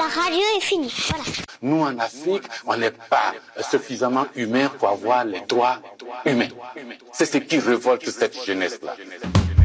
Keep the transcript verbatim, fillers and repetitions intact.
La radio est finie, voilà. Nous, en Afrique, on n'est pas suffisamment humains pour avoir les droits humains. C'est ce qui révolte cette jeunesse-là.